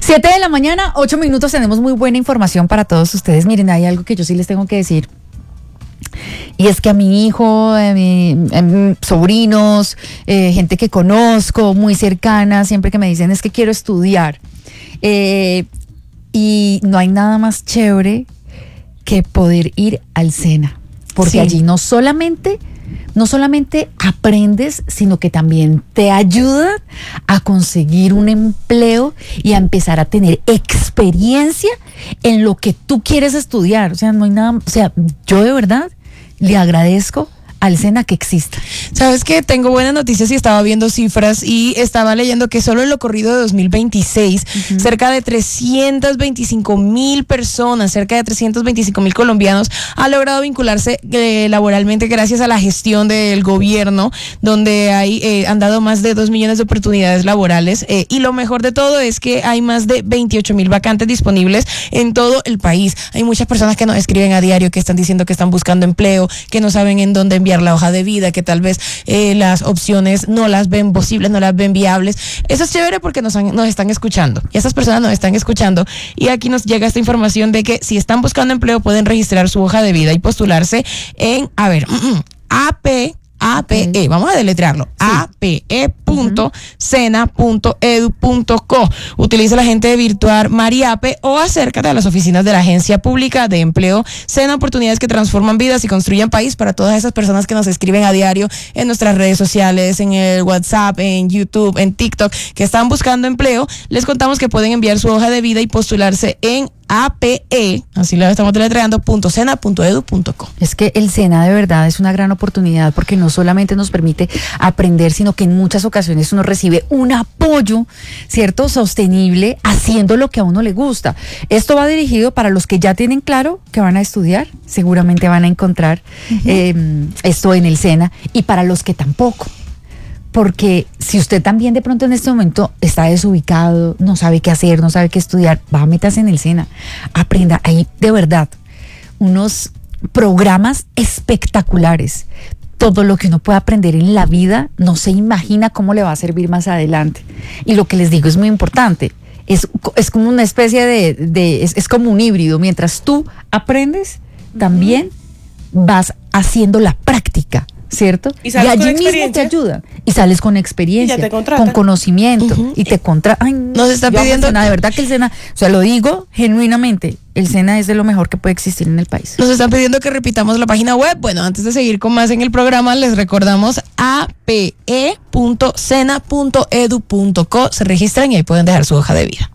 7 de la mañana, 8 minutos, tenemos muy buena información para todos ustedes. Miren, hay algo que yo sí les tengo que decir. Y es que a mi hijo, a mis sobrinos, gente que conozco, muy cercana, siempre que me dicen es que quiero estudiar. Y no hay nada más chévere que poder ir al SENA. Porque sí, allí no solamente aprendes, sino que también te ayuda a conseguir un empleo y a empezar a tener experiencia en lo que tú quieres estudiar. O sea, no hay nada, o sea, yo de verdad le agradezco al SENA que exista. Sabes que tengo buenas noticias y estaba viendo cifras y estaba leyendo que solo en lo corrido de 2026 cerca de 325,000 personas, cerca de 325,000 colombianos han logrado vincularse laboralmente gracias a la gestión del gobierno, donde han dado más de 2 millones de oportunidades laborales, y lo mejor de todo es que hay más de 28,000 vacantes disponibles en todo el país. Hay muchas personas que nos escriben a diario, que están diciendo que están buscando empleo, que no saben en dónde enviar la hoja de vida, que tal vez las opciones no las ven posibles, no las ven viables. Eso es chévere porque nos están escuchando y esas personas nos están escuchando, y aquí nos llega esta información de que si están buscando empleo pueden registrar su hoja de vida y postularse en, APE, vamos a deletrearlo, sí. ape.sena.edu.co. Utiliza la agente virtual Mariape o acércate a las oficinas de la Agencia Pública de Empleo SENA, oportunidades que transforman vidas y construyen país. Para todas esas personas que nos escriben a diario en nuestras redes sociales, en el WhatsApp, en YouTube, en TikTok, que están buscando empleo, les contamos que pueden enviar su hoja de vida y postularse en APE, así lo estamos deletreando, .sena.edu.co. Es que el SENA de verdad es una gran oportunidad porque no solamente nos permite aprender, sino que en muchas ocasiones uno recibe un apoyo, ¿cierto?, sostenible, haciendo lo que a uno le gusta. Esto va dirigido para los que ya tienen claro que van a estudiar, seguramente van a encontrar esto en el SENA, y para los que tampoco. Porque si usted también de pronto en este momento está desubicado, no sabe qué hacer, no sabe qué estudiar, métase en el SENA, aprenda. Hay de verdad unos programas espectaculares. Todo lo que uno puede aprender en la vida no se imagina cómo le va a servir más adelante. Y lo que les digo es muy importante. Es como una especie es como un híbrido. Mientras tú aprendes, también vas haciendo la práctica, ¿cierto? Y allí mismo te ayuda. Y sales con experiencia, con conocimiento, y te contratan. Nos está pidiendo. De verdad que el SENA, o sea, lo digo genuinamente, el SENA es de lo mejor que puede existir en el país. Nos están pidiendo que repitamos la página web. Bueno, antes de seguir con más en el programa, les recordamos ape.sena.edu.co. Se registran y ahí pueden dejar su hoja de vida.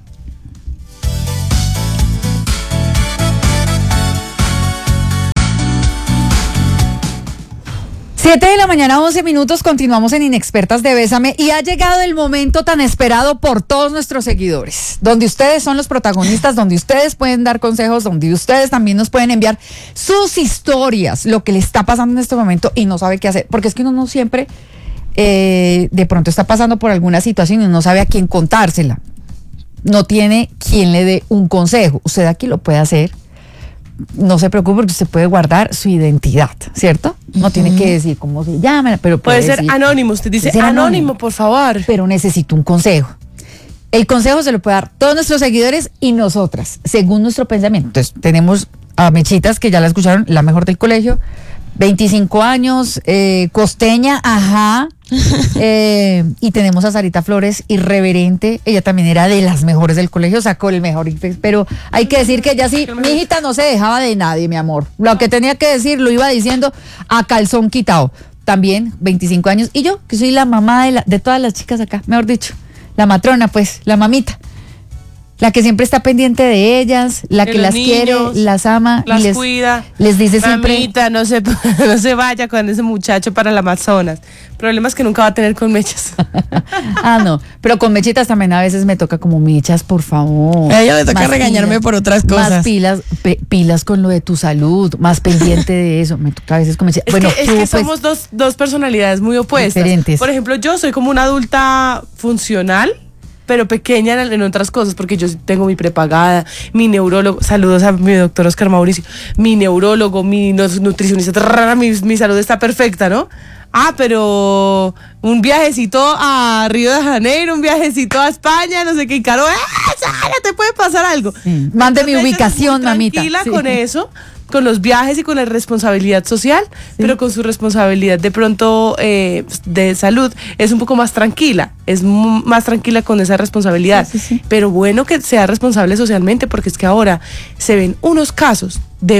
7 de la mañana, 11 minutos, continuamos en Inexpertas de Bésame y ha llegado el momento tan esperado por todos nuestros seguidores, donde ustedes son los protagonistas, donde ustedes pueden dar consejos, donde ustedes también nos pueden enviar sus historias, lo que le está pasando en este momento y no sabe qué hacer, porque es que uno no siempre de pronto está pasando por alguna situación y no sabe a quién contársela, no tiene quien le dé un consejo. Usted aquí lo puede hacer. No se preocupe porque usted puede guardar su identidad, ¿cierto? No tiene que decir cómo se llama, pero puede ser anónimo. Usted dice anónimo, por favor. Pero necesito un consejo. El consejo se lo puede dar todos nuestros seguidores y nosotras, según nuestro pensamiento. Entonces, tenemos a Mechitas, que ya la escucharon, la mejor del colegio, 25 años, costeña, y tenemos a Sarita Flores, irreverente, ella también era de las mejores del colegio, sacó el mejor, pero hay que decir que ella sí, mi hijita no se dejaba de nadie, mi amor, lo que tenía que decir lo iba diciendo a calzón quitado. También 25 años, y yo, que soy la mamá de todas las chicas acá, mejor dicho, la matrona, pues, la mamita, la que siempre está pendiente de ellas, la que las niños, quiere, las ama, las cuida, les dice siempre, mamita, no se vaya con ese muchacho para el Amazonas. Problemas que nunca va a tener con Mechas. No, pero con Mechitas también a veces me toca como, Mechas, por favor. A ella me toca regañarme por otras cosas. Más pilas con lo de tu salud, más pendiente de eso. Me toca a veces con Mechitas. Bueno, es que somos dos personalidades muy opuestas. Diferentes. Por ejemplo, yo soy como una adulta funcional, pero pequeña en otras cosas, porque yo tengo mi prepagada, mi neurólogo, saludos a mi doctor Oscar Mauricio, mi neurólogo, mi nutricionista, mi salud está perfecta, ¿no? Pero un viajecito a Río de Janeiro, un viajecito a España, no sé qué, y Caro, ya te puede pasar algo. Mande mi ubicación, mamita. Tranquila con eso, con los viajes y con la responsabilidad social, pero con su responsabilidad de pronto de salud es un poco más tranquila, más tranquila con esa responsabilidad, pero bueno que sea responsable socialmente, porque es que ahora se ven unos casos de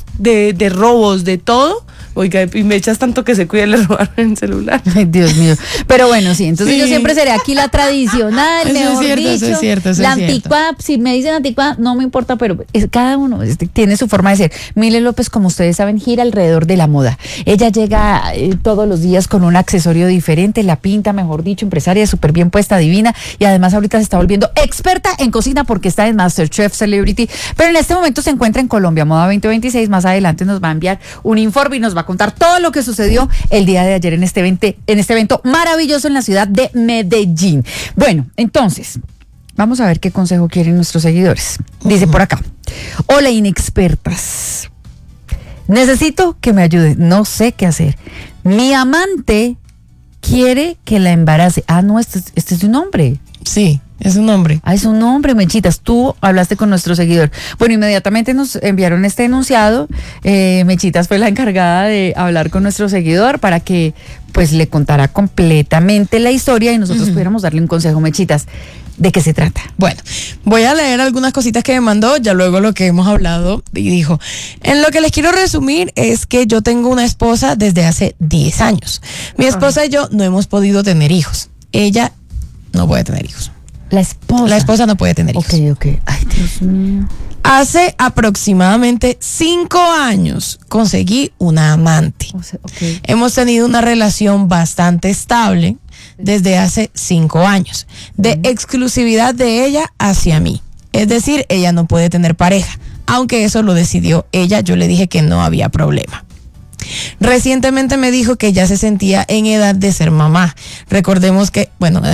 robos, de todo. Oiga, y me echas tanto que se cuide le robaron el celular. Ay, Dios mío. Pero bueno, sí, entonces yo siempre seré aquí la tradicional, mejor dicho. Eso es cierto. La anticuada, si me dicen anticuada, no me importa, pero cada uno tiene su forma de ser. Mile López, como ustedes saben, gira alrededor de la moda. Ella llega todos los días con un accesorio diferente, la pinta, mejor dicho, empresaria, súper bien puesta, divina, y además ahorita se está volviendo experta en cocina porque está en MasterChef Celebrity, pero en este momento se encuentra en Colombia, Moda 2026. Más adelante nos va a enviar un informe y nos va a contar todo lo que sucedió el día de ayer en este evento maravilloso en la ciudad de Medellín. Bueno, entonces, vamos a ver qué consejo quieren nuestros seguidores. Dice por acá: hola inexpertas, necesito que me ayuden, no sé qué hacer. Mi amante quiere que la embarace. No, este es un hombre. Sí, es un hombre. Es un hombre, Mechitas. Tú hablaste con nuestro seguidor. Bueno, inmediatamente nos enviaron este enunciado. Mechitas fue la encargada de hablar con nuestro seguidor para que pues le contara completamente la historia y nosotros pudiéramos darle un consejo. Mechitas, ¿de qué se trata? Bueno, voy a leer algunas cositas que me mandó, ya luego lo que hemos hablado, y dijo: en lo que les quiero resumir es que yo tengo una esposa desde hace 10 años. Mi esposa y yo no hemos podido tener hijos. Ella no puede tener hijos. La esposa no puede tener hijos. Ok. Ay, Dios mío. Hace aproximadamente 5 años conseguí una amante. Hemos tenido una relación bastante estable desde hace 5 años, de exclusividad de ella hacia mí. Es decir, ella no puede tener pareja, aunque eso lo decidió ella. Yo le dije que no había problema. Recientemente me dijo que ya se sentía en edad de ser mamá. Recordemos que,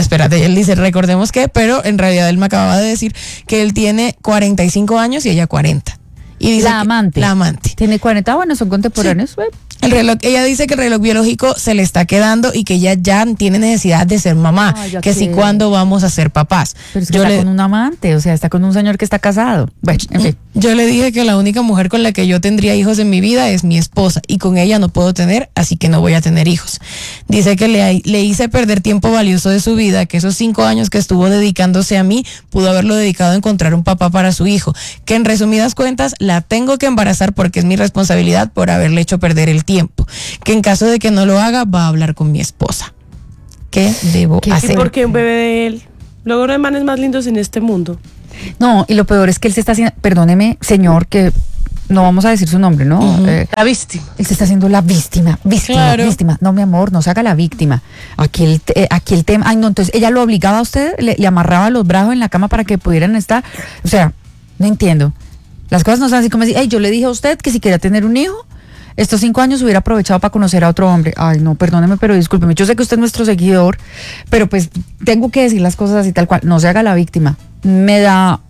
él dice recordemos que, pero en realidad él me acababa de decir que él tiene 45 años y ella 40. Y dice la amante. Tiene 40, bueno, son contemporáneos. Sí. Ella dice que el reloj biológico se le está quedando y que ella ya tiene necesidad de ser mamá, si cuándo vamos a ser papás. Pero es que está con un amante, o sea, está con un señor que está casado. Bueno, en fin. Yo le dije que la única mujer con la que yo tendría hijos en mi vida es mi esposa, y con ella no puedo tener, así que no voy a tener hijos. Dice que le hice perder tiempo valioso de su vida, que esos 5 años que estuvo dedicándose a mí, pudo haberlo dedicado a encontrar un papá para su hijo, que en resumidas cuentas la tengo que embarazar porque es mi responsabilidad por haberle hecho perder el tiempo, que en caso de que no lo haga va a hablar con mi esposa. ¿Qué debo hacer? ¿Y por qué un bebé de él? Luego no hay manes más lindos en este mundo. No, y lo peor es que él se está haciendo, perdóneme, señor, que no vamos a decir su nombre, ¿no? La víctima. Él se está haciendo la víctima. Claro. No, mi amor, no se haga la víctima. Aquí el tema, ay no, entonces ella lo obligaba a usted, le amarraba los brazos en la cama para que pudieran estar, o sea, no entiendo. Las cosas no son así como decir, yo le dije a usted que si quería tener un hijo, estos 5 años hubiera aprovechado para conocer a otro hombre. Ay, no, perdóneme, pero discúlpeme. Yo sé que usted es nuestro seguidor, pero pues tengo que decir las cosas así tal cual. No se haga la víctima. Me da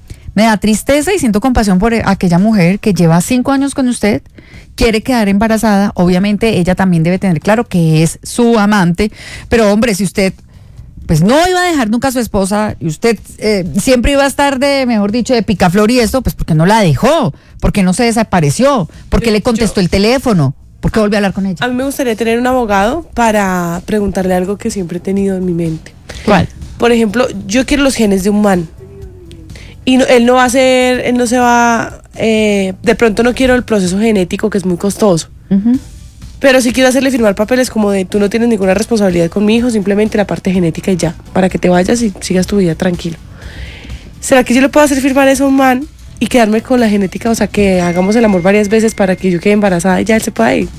tristeza y siento compasión por aquella mujer que lleva 5 años con usted, quiere quedar embarazada. Obviamente ella también debe tener claro que es su amante, pero hombre, si usted pues no iba a dejar nunca a su esposa y usted siempre iba a estar de picaflor y esto, pues porque no la dejó, porque no se desapareció, porque le contestó el teléfono, porque volvió a hablar con ella. A mí me gustaría tener un abogado para preguntarle algo que siempre he tenido en mi mente. ¿Cuál? Por ejemplo, yo quiero los genes de un man. Y él no se va, de pronto no quiero el proceso genético, que es muy costoso. Pero sí quiero hacerle firmar papeles como de tú no tienes ninguna responsabilidad con mi hijo, simplemente la parte genética y ya, para que te vayas y sigas tu vida tranquilo. ¿Será que yo le puedo hacer firmar eso a un man y quedarme con la genética? O sea, que hagamos el amor varias veces para que yo quede embarazada y ya él se pueda ir.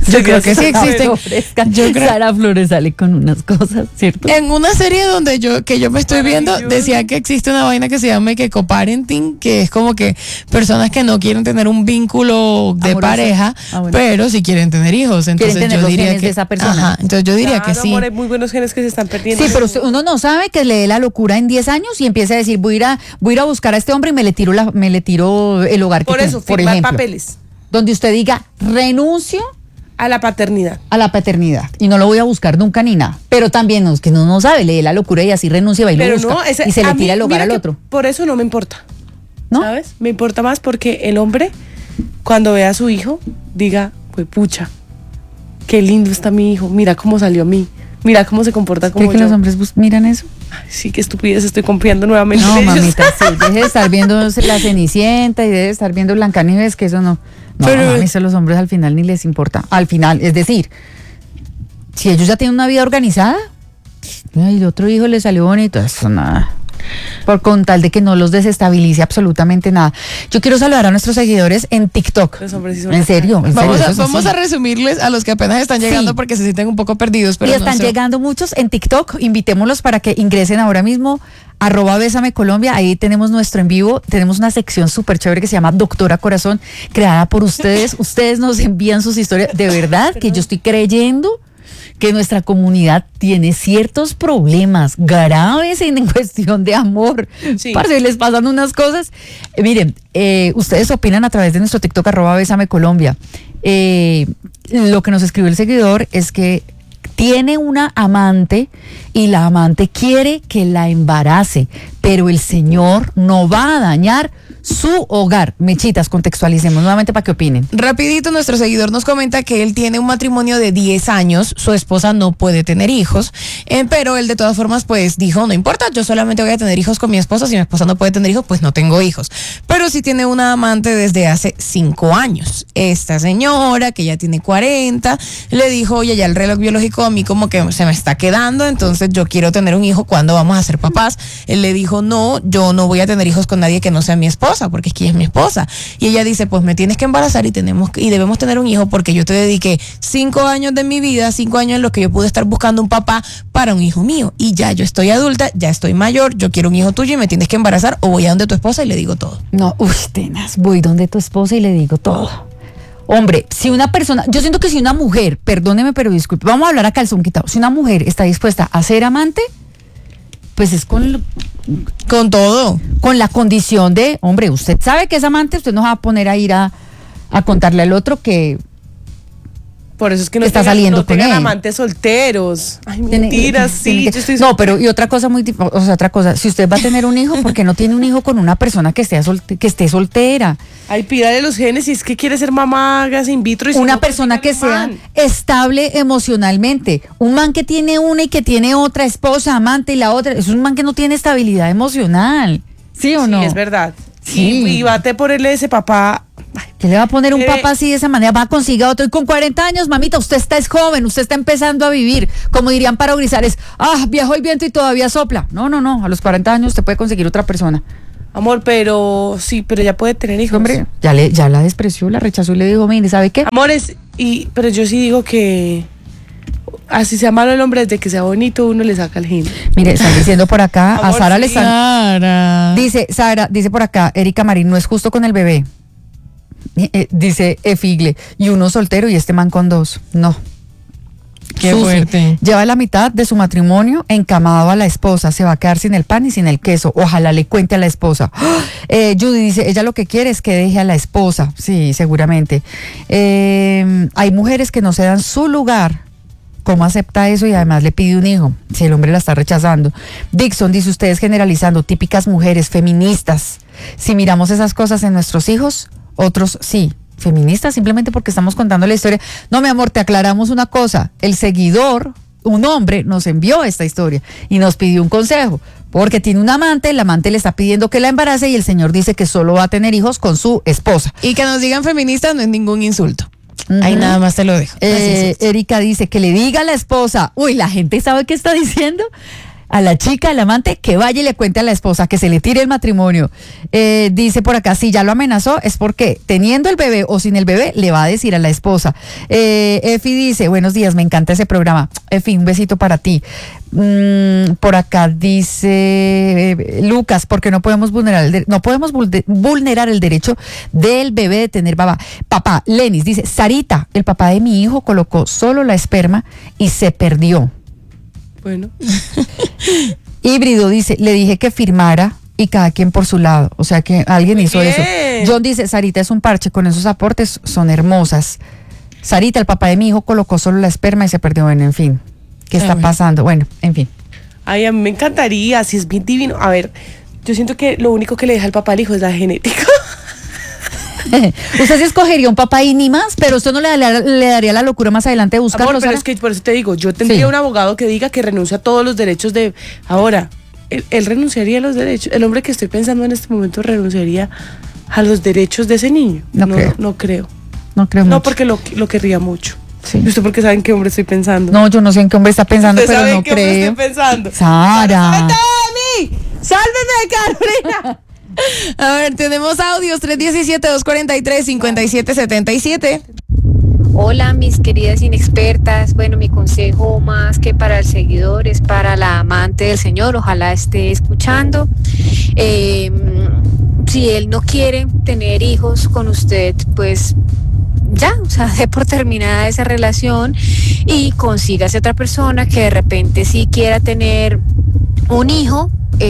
Yo creo que sí existen. Yo creo Sara Flores sale con unas cosas, ¿cierto? En una serie donde yo me estoy viendo, decía que existe una vaina que se llama que coparenting, que es como que personas que no quieren tener un vínculo de amoroso, pareja, bueno, pero sí quieren tener hijos. Entonces tener yo los diría genes que de esa persona. Ajá, entonces yo diría que sí. Amor, hay muy buenos genes que se están perdiendo. Sí, pero uno no sabe que le dé la locura en 10 años y empieza a decir, voy a ir a buscar a este hombre y me le tiro el hogar Por que eso, tengo, por firmar ejemplo. papeles Donde usted diga, renuncio a la paternidad. a la paternidad y no lo voy a buscar nunca ni nada. Pero también que uno no sabe, le dé la locura y así renuncia, va y lo Pero busca no, y se le tira el hogar al que otro. Por eso no me importa. ¿No? ¿Sabes? Me importa más porque el hombre, cuando vea a su hijo, diga, pues pucha, qué lindo está mi hijo, mira cómo salió a mí, mira cómo se comporta como ¿Cree que yo. los hombres miran eso? Ay, sí, qué estupidez, estoy confiando nuevamente No, en ellos. mamita, sí, deje de estar viendo La Cenicienta y deje de estar viendo Blancanieves, que eso no. No, Pero- mami, eso a los hombres al final ni les importa. Al final, es decir, si ellos ya tienen una vida organizada, y el otro hijo le salió bonito, eso nada. Con tal de que no los desestabilice absolutamente nada. Yo quiero saludar a nuestros seguidores en TikTok. Los hombres sí son En serio, en serio, eso es Vamos así. a resumirles a los que apenas están llegando Sí. porque se sienten un poco perdidos, pero Y no están sé. llegando muchos en TikTok. Invitémoslos para que ingresen ahora mismo. @Bésame Colombia. Ahí tenemos nuestro en vivo. Tenemos una sección súper chévere que se llama Doctora Corazón, creada por ustedes. Ustedes nos envían sus historias. De verdad que yo estoy creyendo que nuestra comunidad tiene ciertos problemas graves en cuestión de amor. Sí. Parce, les pasan unas cosas. Miren, ustedes opinan a través de nuestro TikTok @Bésame Colombia. Lo que nos escribió el seguidor es que tiene una amante y la amante quiere que la embarace, pero el señor no va a dañar su hogar. Mechitas, contextualicemos nuevamente para que opinen. Rapidito, nuestro seguidor nos comenta que él tiene un matrimonio de 10 años, su esposa no puede tener hijos, pero él de todas formas pues dijo, no importa, yo solamente voy a tener hijos con mi esposa, si mi esposa no puede tener hijos, pues no tengo hijos. Pero sí tiene una amante desde hace 5 años. Esta señora, que ya tiene 40, le dijo, oye, ya el reloj biológico a mí como que se me está quedando, entonces yo quiero tener un hijo, ¿cuándo vamos a ser papás? Él le dijo, no, yo no voy a tener hijos con nadie que no sea mi esposa, porque es que ella es mi esposa. Y ella dice, pues me tienes que embarazar y debemos tener un hijo porque yo te dediqué 5 años de mi vida, 5 años en los que yo pude estar buscando un papá para un hijo mío. Y ya yo estoy adulta, ya estoy mayor, yo quiero un hijo tuyo y me tienes que embarazar o voy a donde tu esposa y le digo todo. No, tenaz, voy donde tu esposa y le digo todo. Hombre, si una persona, yo siento que si una mujer, perdóneme, pero disculpe, vamos a hablar a calzón quitado, si una mujer está dispuesta a ser amante, pues es con todo. Con la condición de, hombre, usted sabe que es amante, usted no se va a poner a ir a contarle al otro que Por eso es que no está tengan, saliendo no con tengan él. amantes solteros. Ay, tiene- mentiras, tiene sí, que- yo estoy No, pero y otra cosa otra cosa, si usted va a tener un hijo, ¿por qué no tiene un hijo con una persona que esté soltera? Ay, pídale los genes si es que quiere ser mamá, hágase in vitro. Y si Una no, pues persona que pídale un sea man. estable emocionalmente. Un man que tiene una y que tiene otra esposa, amante y la otra, es un man que no tiene estabilidad emocional. ¿Sí o no? Sí, es verdad. Sí. Y bate por él ese papá. Ay, ¿Qué le va a poner un Eh, papá así de esa manera? Va a conseguir a otro. Y con 40 años, mamita, usted es joven, usted está empezando a vivir. Como dirían para Grisales, viajó el viento y todavía sopla. No, a los 40 años usted puede conseguir otra persona. amor, pero sí, pero ya puede tener hijos. Hombre, ya la despreció, la rechazó y le dijo, mire, ¿sabe qué? Amores, pero yo sí digo que así sea malo el hombre, desde que sea bonito, uno le saca el gen. Mire, están diciendo por acá, a Amor, Sara le sí. están... Sara. Sara, dice por acá, Erika Marín, no es justo con el bebé. Dice Efigle, y uno soltero y este man con 2. No. Qué Susi, fuerte. lleva la mitad de su matrimonio encamado a la esposa. Se va a quedar sin el pan y sin el queso. Ojalá le cuente a la esposa. Judy dice, ella lo que quiere es que deje a la esposa. Sí, seguramente. Hay mujeres que no se dan su lugar. ¿Cómo acepta eso? Y además le pide un hijo, si el hombre la está rechazando. Dixon dice, ustedes generalizando, típicas mujeres feministas. Si miramos esas cosas en nuestros hijos, otros sí. Feministas simplemente porque estamos contando la historia. No, mi amor, te aclaramos una cosa. El seguidor, un hombre, nos envió esta historia y nos pidió un consejo. Porque tiene un amante, el amante le está pidiendo que la embarace y el señor dice que solo va a tener hijos con su esposa. Y que nos digan feministas no es ningún insulto. Ujú. Ahí nada más te lo dejo. Así es. Erika dice que le diga a la esposa, uy, la gente sabe qué está diciendo. a la chica, al amante, que vaya y le cuente a la esposa, que se le tire el matrimonio. Dice por acá, si ya lo amenazó, es porque teniendo el bebé o sin el bebé, le va a decir a la esposa. Efi dice, buenos días, me encanta ese programa. Efi, un besito para ti. Por acá dice Lucas, porque no podemos vulnerar el derecho del bebé de tener papá. Lenis dice, Sarita, el papá de mi hijo colocó solo la esperma y se perdió. Bueno. Híbrido dice, le dije que firmara y cada quien por su lado. O sea que alguien hizo eso. John dice, Sarita es un parche, con esos aportes son hermosas. Sarita, el papá de mi hijo colocó solo la esperma y se perdió. Bueno, en fin, ¿qué está pasando? Bueno, en fin. Ay, a mí me encantaría, si es bien divino. A ver, yo siento que lo único que le deja al papá al hijo es la genética. Usted sí escogería un papá y ni más, pero usted no le daría la locura más adelante de buscarlo. Amor, pero es que por eso te digo, yo tendría un abogado que diga que renuncia a todos los derechos de... Ahora, él renunciaría a los derechos. El hombre que estoy pensando en este momento renunciaría a los derechos de ese niño. No creo. No creo mucho. Porque lo querría mucho. Sí. ¿Y usted por qué sabe en qué hombre estoy pensando? No, yo no sé en qué hombre está pensando, pero sabe no en qué creo. Hombre estoy pensando. Sara. ¡Sálveme, Carolina! A ver, tenemos audios 317-243-5777. Hola, mis queridas inexpertas. Bueno, mi consejo más que para el seguidor es para la amante del Señor. Ojalá esté escuchando. Si él no quiere tener hijos con usted, pues ya, o sea, dé por terminada esa relación y consígase otra persona que de repente sí quiera tener un hijo.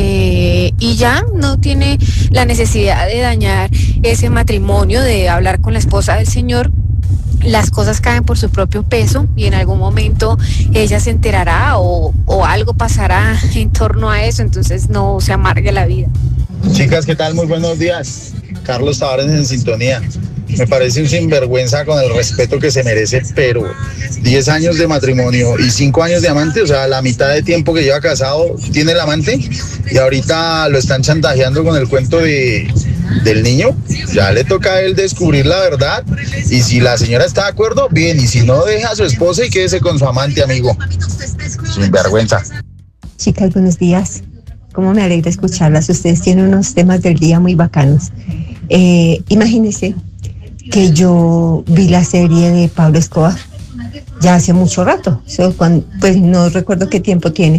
Y ya no tiene la necesidad de dañar ese matrimonio, de hablar con la esposa del Señor. Las cosas caen por su propio peso y en algún momento ella se enterará o algo pasará en torno a eso, entonces no se amargue la vida. Chicas, ¿qué tal? Muy buenos días. Carlos Tavares en sintonía. Me parece un sinvergüenza con el respeto que se merece, pero 10 años de matrimonio y 5 años de amante, o sea, la mitad de tiempo que lleva casado tiene el amante y ahorita lo están chantajeando con el cuento del niño. Ya le toca a él descubrir la verdad y si la señora está de acuerdo, bien, y si no, deja a su esposa y quédese con su amante, amigo. Sinvergüenza. Chicas, buenos días. Cómo me alegra escucharlas. Ustedes tienen unos temas del día muy bacanos. Imagínense que yo vi la serie de Pablo Escobar ya hace mucho rato, pues no recuerdo qué tiempo tiene,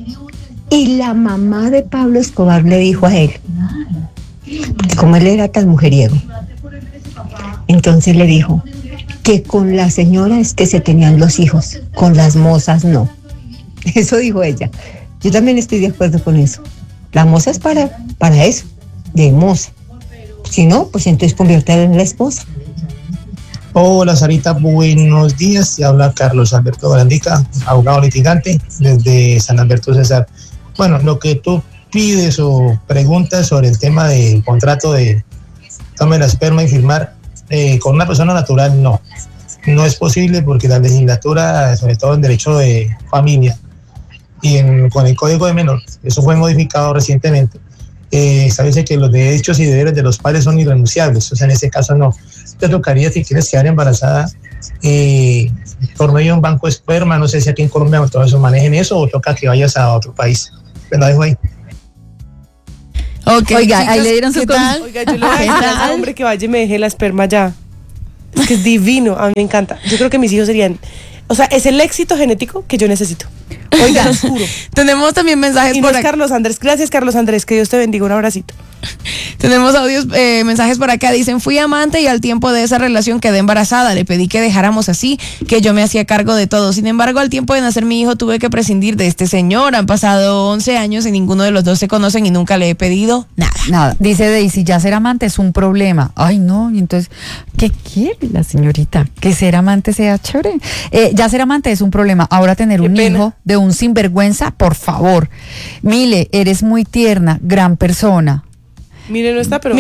y la mamá de Pablo Escobar le dijo a él, como él era tan mujeriego, entonces le dijo que con la señora es que se tenían los hijos, con las mozas no. Eso dijo ella. Yo también estoy de acuerdo con eso. La moza es para eso, de moza. Si no, pues entonces conviértela en la esposa. Hola Sarita, buenos días. Te habla Carlos Alberto Barandica, abogado litigante desde San Alberto Cesar. Bueno, lo que tú pides o preguntas sobre el tema del contrato de tome la esperma y firmar con una persona natural, no es posible porque la legislatura, sobre todo en derecho de familia y con el Código de Menor, eso fue modificado recientemente, establece que los derechos y deberes de los padres son irrenunciables. O sea, en ese caso no te tocaría, si quieres quedar embarazada por medio de un banco de esperma. No sé si aquí en Colombia todo eso manejen eso o toca que vayas a otro país. Pero lo dejo ahí. Okay, oiga, chicos, ahí le dieron su tal. Oiga, yo le voy a decir a ese hombre que vaya y me deje la esperma ya. Es que es divino, a mí me encanta. Yo creo que mis hijos serían, o sea, es el éxito genético que yo necesito. Oiga, tenemos también mensajes y no es Carlos Andrés. Gracias, Carlos Andrés, que Dios te bendiga, un abracito. Tenemos audios, mensajes por acá. Dicen, fui amante y al tiempo de esa relación quedé embarazada. Le pedí que dejáramos así, que yo me hacía cargo de todo. Sin embargo, al tiempo de nacer mi hijo tuve que prescindir de este señor. Han pasado 11 años y ninguno de los dos se conocen y nunca le he pedido nada. Dice Daisy, ya ser amante es un problema. Ay, no, y entonces, ¿qué quiere la señorita? Que ser amante sea chévere. Ya ser amante es un problema. Ahora tener un hijo de un sinvergüenza, por favor. Mile, eres muy tierna, gran persona. Mire no está, pero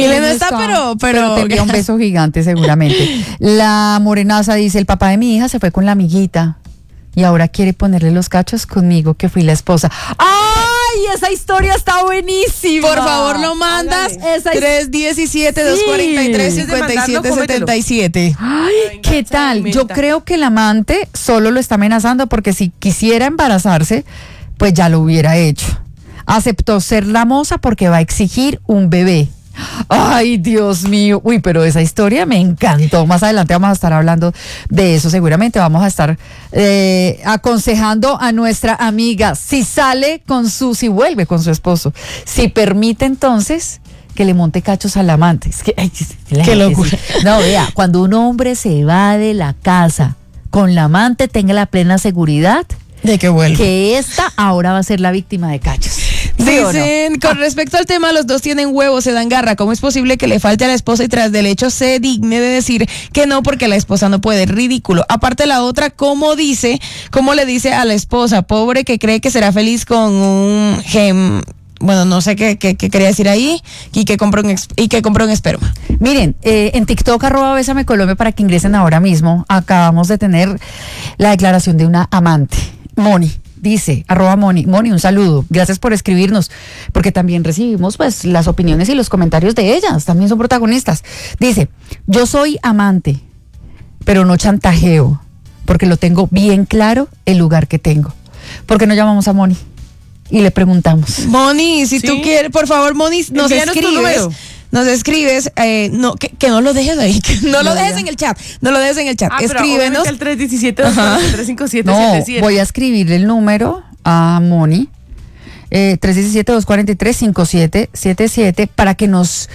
te envía un beso gigante seguramente. La morenaza dice, el papá de mi hija se fue con la amiguita y ahora quiere ponerle los cachos conmigo, que fui la esposa. ¡Ay! Esa historia está buenísima. Por favor, lo mandas. 317-243-5777. Ay, ¿qué tal? Yo creo que el amante solo lo está amenazando porque si quisiera embarazarse, pues ya lo hubiera hecho. Aceptó ser la moza porque va a exigir un bebé. Ay, Dios mío. Uy, pero esa historia me encantó. Más adelante vamos a estar hablando de eso. Seguramente vamos a estar aconsejando a nuestra amiga si vuelve con su esposo, si permite entonces que le monte cachos al amante. Es que, qué locura. No, vea, cuando un hombre se va de la casa con la amante, tenga la plena seguridad de que vuelve. Que esta ahora va a ser la víctima de cachos. ¿Sí Dicen, con respecto al tema, los dos tienen huevos, se dan garra. ¿Cómo es posible que le falte a la esposa y tras del hecho se digne de decir que no porque la esposa no puede? Ridículo. Aparte la otra, ¿cómo le dice a la esposa? Pobre que cree que será feliz con un bueno, no sé qué quería decir ahí, y que compró un esperma. Miren, en TikTok @BésameColombia para que ingresen ahora mismo. Acabamos de tener la declaración de una amante, Moni. Dice, @Moni, un saludo, gracias por escribirnos, porque también recibimos pues las opiniones y los comentarios de ellas, también son protagonistas. Dice, yo soy amante, pero no chantajeo, porque lo tengo bien claro el lugar que tengo. ¿Por qué no llamamos a Moni? Y le preguntamos. Moni, si tú quieres, por favor, Moni, nos escribes, no, que no lo dejes ahí, que no lo dejes en el chat, escríbenos. Al 317-243-5777. No, voy a escribirle el número a Moni, 317-243-5777, para que nos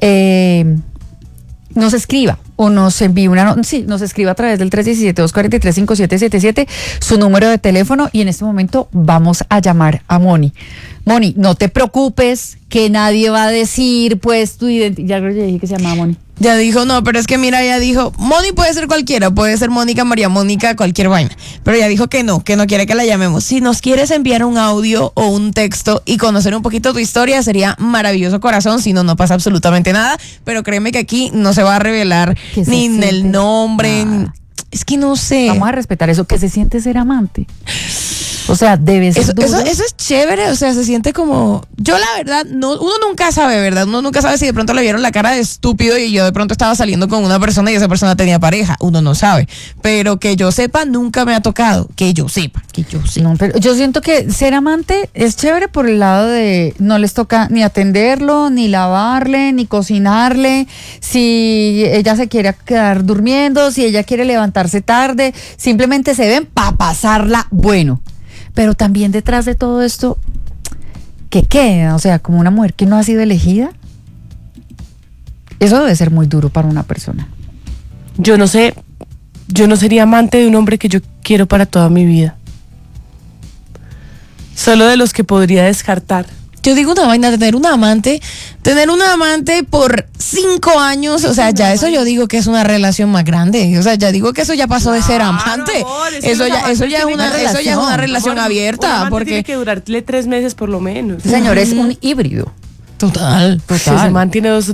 escriba o nos envíe nos escriba a través del 317-243-5777 su número de teléfono, y en este momento vamos a llamar a Moni. Moni, no te preocupes, que nadie va a decir pues tu identidad. Ya dije que se llamaba Moni. Ya dijo, no, pero es que mira, ya dijo, Moni puede ser cualquiera, puede ser Mónica, María Mónica, cualquier vaina, pero ya dijo que no quiere que la llamemos. Si nos quieres enviar un audio o un texto y conocer un poquito tu historia, sería maravilloso, corazón. Si no, no pasa absolutamente nada, pero créeme que aquí no se va a revelar ni el nombre, es que no sé. Vamos a respetar eso, que se siente ser amante. O sea, debe ser duro. Eso es chévere, o sea, se siente como... Yo la verdad, uno nunca sabe, ¿verdad? Uno nunca sabe si de pronto le vieron la cara de estúpido y yo de pronto estaba saliendo con una persona y esa persona tenía pareja. Uno no sabe. Pero que yo sepa, nunca me ha tocado. Que yo sepa. No, pero yo siento que ser amante es chévere por el lado de no les toca ni atenderlo, ni lavarle, ni cocinarle. Si ella se quiere quedar durmiendo, si ella quiere levantarse tarde, simplemente se ven para pasarla bueno. Pero también detrás de todo esto, ¿qué queda? O sea, como una mujer que no ha sido elegida. Eso debe ser muy duro para una persona. Yo no sé, yo no sería amante de un hombre que yo quiero para toda mi vida. Solo de los que podría descartar. Yo digo una vaina, tener una amante por 5 años, o sea, ya eso yo digo que es una relación más grande, o sea, ya digo que eso ya pasó de ser amante, amor, eso ya es una relación abierta, amor, porque tiene que durarle 3 meses por lo menos. Señor, es un híbrido. Total. Se mantiene dos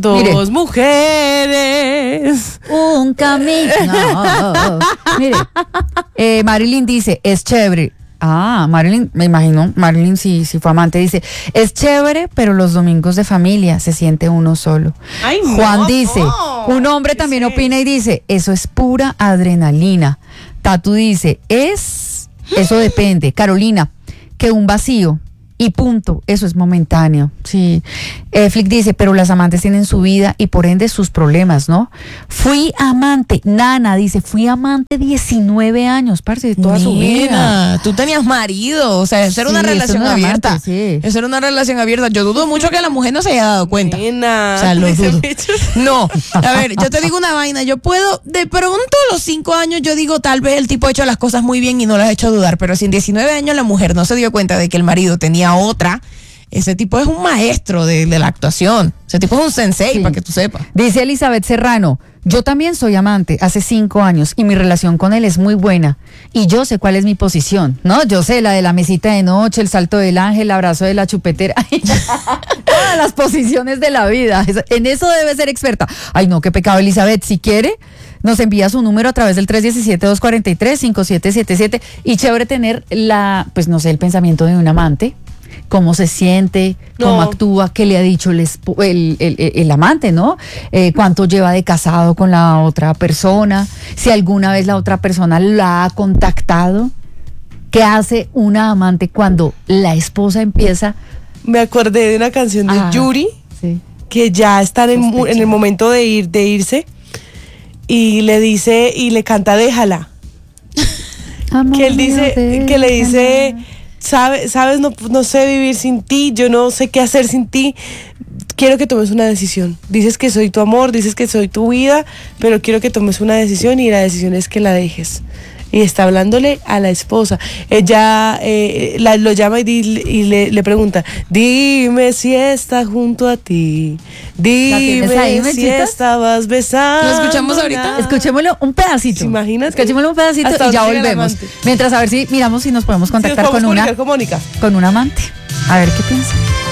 mujeres. Un camino. Mire, Marilyn dice, es chévere. Marilyn, me imagino, Marilyn sí fue amante, dice, es chévere, pero los domingos de familia se siente uno solo. Ay, Juan dice, un hombre también opina y dice, eso es pura adrenalina. Tatu dice, eso depende. Carolina, que un vacío y punto, eso es momentáneo. Sí. Flick dice, pero las amantes tienen su vida y por ende sus problemas, ¿no? Fui amante, Nana dice, fui amante 19 años, parce, de toda su vida. Tú tenías marido, o sea, eso era una relación abierta. Eso era una relación abierta. Yo dudo mucho que la mujer no se haya dado cuenta. Nena, o sea, lo dudo. No, a ver, yo te digo una vaina, yo puedo, de pronto a los 5 años, yo digo, tal vez el tipo ha hecho las cosas muy bien y no las ha hecho dudar, pero si en 19 años la mujer no se dio cuenta de que el marido tenía otra, ese tipo es un maestro de la actuación. Ese tipo es un sensei, para que tú sepas. Dice Elizabeth Serrano, yo también soy amante hace 5 años y mi relación con él es muy buena y yo sé cuál es mi posición, ¿no? Yo sé la de la mesita de noche, el salto del ángel, el abrazo de la chupetera, todas las posiciones de la vida. En eso debe ser experta. Ay, no, qué pecado, Elizabeth. Si quiere, nos envía su número a través del 317-243-5777 y chévere tener el pensamiento de un amante. Cómo se siente, cómo actúa, qué le ha dicho el amante, ¿no? Cuánto lleva de casado con la otra persona, si alguna vez la otra persona la ha contactado. ¿Qué hace una amante cuando la esposa empieza? Me acordé de una canción de Yuri, Sí. que ya están en el momento de irse, y le dice, y le canta Déjala. Que él dice, que le dice, sabes, no sé vivir sin ti, yo no sé qué hacer sin ti, quiero que tomes una decisión. Dices que soy tu amor, dices que soy tu vida, pero quiero que tomes una decisión, y la decisión es que la dejes. Y está hablándole a la esposa. Ella lo llama y le pregunta, dime si está junto a ti, dime ahí, si estabas besando. ¿Lo escuchamos ahorita? Escuchémoslo un pedacito. ¿Se imaginan? Escuchémoslo un pedacito Hasta y ya donde llega el volvemos. amante. Mientras, a ver si miramos si nos podemos Sí, nos contactar podemos con comunicar con Mónica. con un amante. A ver qué piensa.